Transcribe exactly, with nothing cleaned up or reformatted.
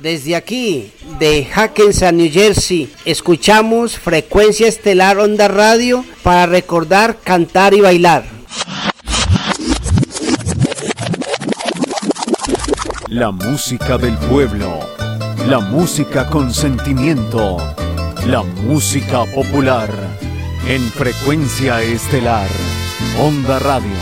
Desde aquí, de Hackensack, New Jersey, escuchamos Frecuencia Estelar Onda Radio para recordar, cantar y bailar. La música del pueblo, la música con sentimiento, la música popular, en Frecuencia Estelar Onda Radio.